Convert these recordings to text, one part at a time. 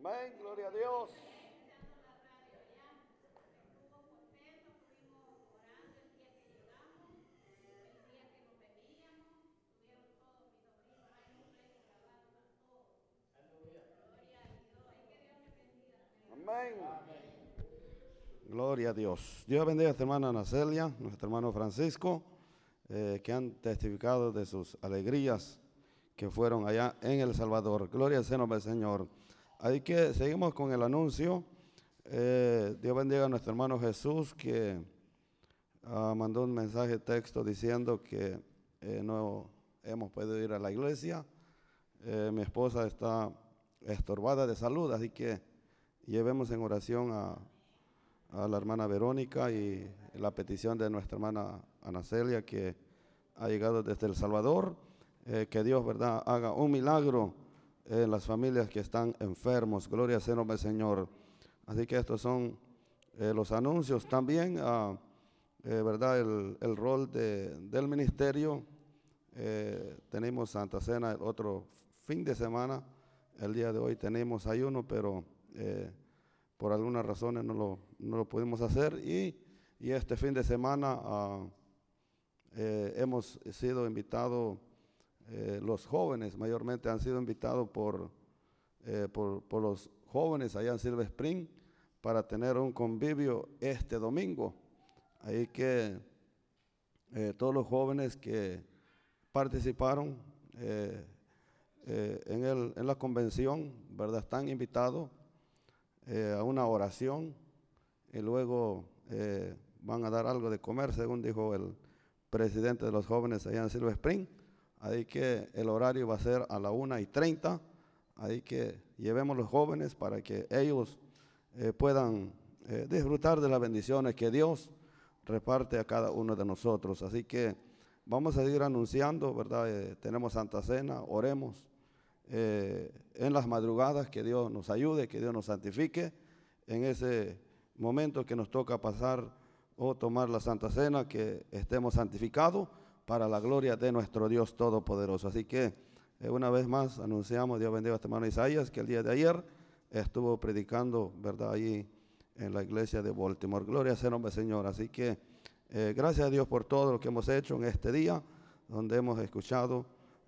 Amén, gloria a Dios. Amén. Gloria a Dios. Dios bendiga a nuestra hermana Ana Celia, nuestro hermano Francisco, que han testificado de sus alegrías que fueron allá en El Salvador. Gloria al Señor. Así que seguimos con el anuncio. Dios bendiga a nuestro hermano Jesús, que mandó un mensaje de texto diciendo que no hemos podido ir a la iglesia. Mi esposa está estorbada de salud, así que llevemos en oración a la hermana Verónica y la petición de nuestra hermana Ana Celia, que ha llegado desde El Salvador. Que Dios, ¿verdad?, haga un milagro en las familias que están enfermos. Gloria sea el nombre del Señor. Así que estos son los anuncios. También, ¿verdad?, el rol del ministerio. Tenemos Santa Cena el otro fin de semana. El día de hoy tenemos ayuno, pero por algunas razones no lo pudimos hacer. Y este fin de semana hemos sido invitados. Los jóvenes mayormente han sido invitados por los jóvenes allá en Silver Spring para tener un convivio este domingo. Ahí que todos los jóvenes que participaron en la convención, ¿verdad?, están invitados a una oración y luego van a dar algo de comer, según dijo el presidente de los jóvenes allá en Silver Spring. Así que el horario va a ser a la 1:30. Así que llevemos los jóvenes para que ellos puedan disfrutar de las bendiciones que Dios reparte a cada uno de nosotros. Así que vamos a seguir anunciando, ¿verdad? Tenemos Santa Cena, oremos en las madrugadas, que Dios nos ayude, que Dios nos santifique en ese momento que nos toca pasar o tomar la Santa Cena, que estemos santificados para la gloria de nuestro Dios Todopoderoso. Así que una vez más anunciamos, Dios bendiga a este hermano Isaías, que el día de ayer estuvo predicando, ¿verdad?, allí en la iglesia de Baltimore. Gloria sea el nombre del Señor. Así que gracias a Dios por todo lo que hemos hecho en este día, donde hemos escuchado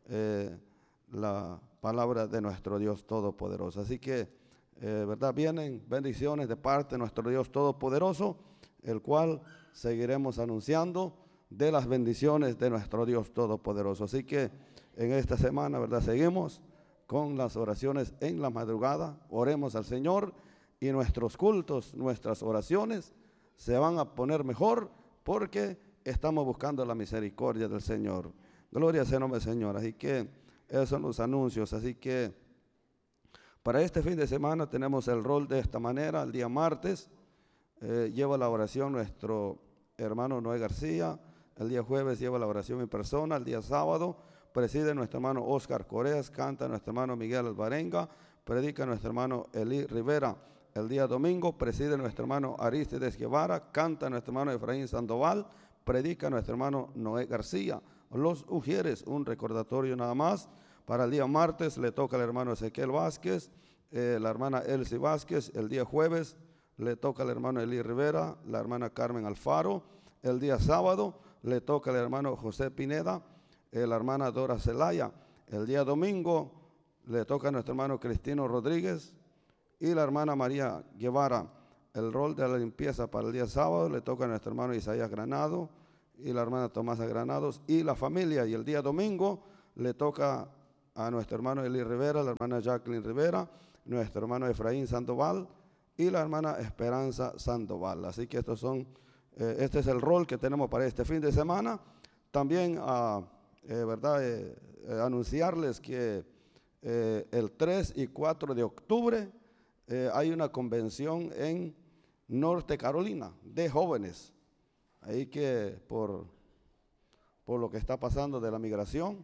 la palabra de nuestro Dios Todopoderoso. Así que, ¿verdad?, vienen bendiciones de parte de nuestro Dios Todopoderoso, el cual seguiremos anunciando de las bendiciones de nuestro Dios Todopoderoso. Así que en esta semana, ¿verdad?, seguimos con las oraciones en la madrugada. Oremos al Señor y nuestros cultos, nuestras oraciones se van a poner mejor porque estamos buscando la misericordia del Señor. Gloria sea el nombre del Señor. Así que esos son los anuncios. Así que para este fin de semana tenemos el rol de esta manera. El día martes lleva la oración nuestro hermano Noé García. El día jueves lleva la oración en persona. El día sábado preside nuestro hermano Oscar Coreas, canta nuestro hermano Miguel Alvarenga, predica nuestro hermano Eli Rivera. El día domingo preside nuestro hermano Aristides Guevara, canta nuestro hermano Efraín Sandoval, predica nuestro hermano Noé García. Los Ujieres, un recordatorio nada más. Para el día martes le toca al hermano Ezequiel Vázquez, la hermana Elsie Vázquez. El día jueves le toca al hermano Eli Rivera, la hermana Carmen Alfaro. El día sábado le toca al hermano José Pineda, la hermana Dora Zelaya. El día domingo le toca a nuestro hermano Cristino Rodríguez y la hermana María Guevara. El rol de la limpieza para el día sábado le toca a nuestro hermano Isaías Granado y la hermana Tomasa Granados y la familia. Y el día domingo le toca a nuestro hermano Eli Rivera, la hermana Jacqueline Rivera, nuestro hermano Efraín Sandoval y la hermana Esperanza Sandoval. Así que este es el rol que tenemos para este fin de semana. También, ¿verdad?, anunciarles que el 3 y 4 de octubre hay una convención en Norte Carolina de jóvenes. Ahí que por lo que está pasando de la migración,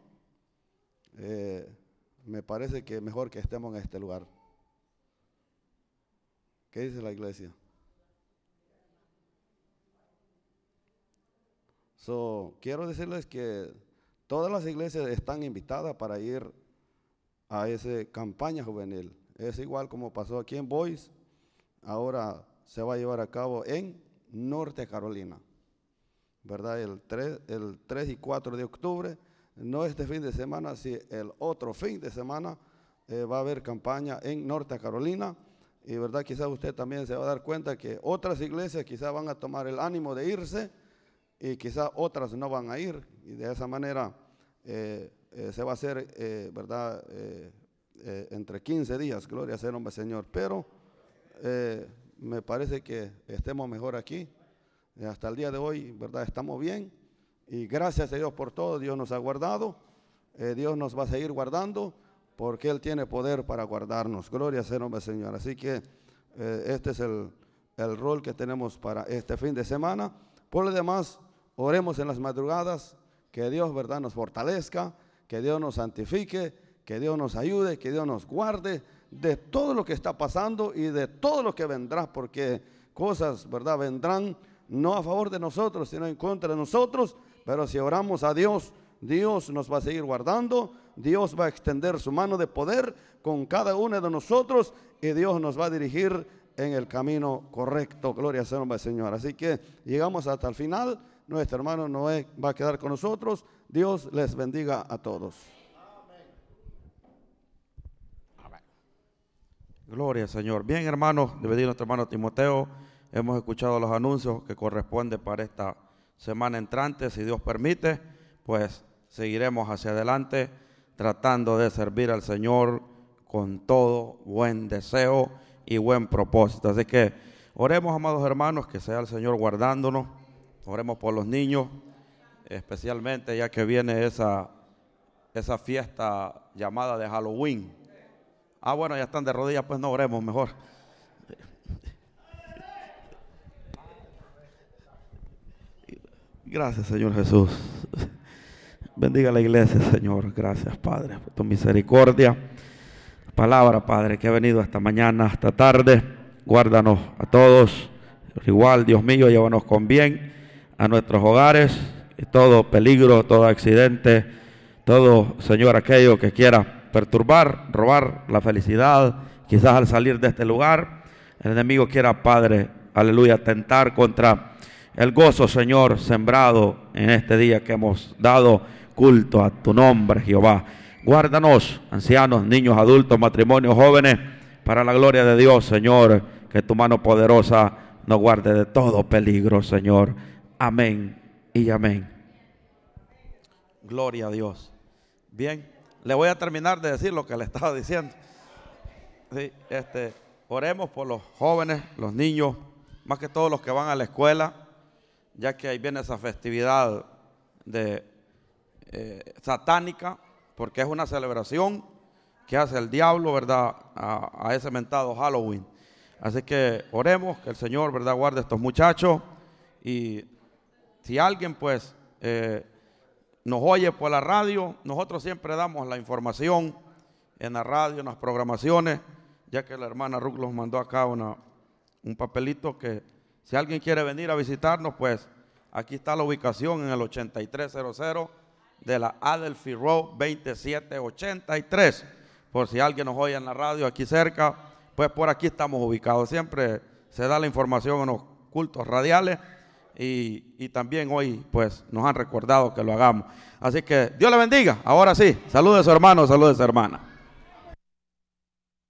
me parece que mejor que estemos en este lugar. ¿Qué dice la iglesia? Quiero decirles que todas las iglesias están invitadas para ir a esa campaña juvenil. es igual como pasó aquí en Boise, ahora se va a llevar a cabo en Norte Carolina, ¿verdad? El 3 y 4 de octubre, no este fin de semana, sino el otro fin de semana, va a haber campaña en Norte Carolina. Y verdad, quizás usted también se va a dar cuenta que otras iglesias quizás van a tomar el ánimo de irse y quizás otras no van a ir. Y de esa manera se va a hacer, verdad, entre 15 días, gloria sea el nombre del Señor. Pero me parece que estemos mejor aquí. Hasta el día de hoy, verdad, estamos bien. Y gracias a Dios por todo, Dios nos ha guardado. Dios nos va a seguir guardando, porque Él tiene poder para guardarnos. Gloria sea el nombre del Señor. Así que este es el rol que tenemos para este fin de semana. Por lo demás, oremos en las madrugadas, que Dios, verdad, nos fortalezca, que Dios nos santifique, que Dios nos ayude, que Dios nos guarde de todo lo que está pasando y de todo lo que vendrá, porque cosas, verdad, vendrán no a favor de nosotros, sino en contra de nosotros. Pero si oramos a Dios, Dios nos va a seguir guardando, Dios va a extender su mano de poder con cada uno de nosotros y Dios nos va a dirigir en el camino correcto. Gloria sea el nombre del Señor. Así que llegamos hasta el final. Nuestro hermano Noé va a quedar con nosotros. Dios les bendiga a todos. Amén. Gloria al Señor. Bien, hermanos, de bendiga a nuestro hermano Timoteo. Hemos escuchado los anuncios que corresponden para esta semana entrante. Si Dios permite, pues seguiremos hacia adelante tratando de servir al Señor con todo buen deseo y buen propósito. Así que oremos, amados hermanos, que sea el Señor guardándonos. Oremos por los niños, especialmente ya que viene esa fiesta llamada de Halloween. Bueno, ya están de rodillas, pues no oremos mejor. Gracias, Señor Jesús. Bendiga la iglesia, Señor. Gracias, Padre, por tu misericordia. Palabra, Padre, que ha venido esta mañana, esta tarde. Guárdanos a todos. Igual, Dios mío, llévanos con bien a nuestros hogares. Y todo peligro, todo accidente, todo, Señor, aquello que quiera perturbar, robar la felicidad, quizás al salir de este lugar, el enemigo quiera, Padre, aleluya, atentar contra el gozo, Señor, sembrado en este día que hemos dado culto a tu nombre, Jehová. Guárdanos, ancianos, niños, adultos, matrimonios, jóvenes, para la gloria de Dios, Señor, que tu mano poderosa nos guarde de todo peligro, Señor. Amén y amén. Gloria a Dios. Bien, le voy a terminar de decir lo que le estaba diciendo. Sí, oremos por los jóvenes, los niños, más que todos los que van a la escuela, ya que ahí viene esa festividad satánica, porque es una celebración que hace el diablo, ¿verdad?, a ese mentado Halloween. Así que oremos que el Señor, ¿verdad?, guarde a estos muchachos. Y si alguien, pues, nos oye por la radio, nosotros siempre damos la información en la radio, en las programaciones, ya que la hermana Ruth nos mandó acá un papelito que si alguien quiere venir a visitarnos, pues aquí está la ubicación en el 8300 de la Adelphi Road 2783. Por si alguien nos oye en la radio aquí cerca, pues por aquí estamos ubicados. Siempre se da la información en los cultos radiales y también hoy pues nos han recordado que lo hagamos. Así que Dios le bendiga. Ahora sí, salude a su hermano, salude a su hermana.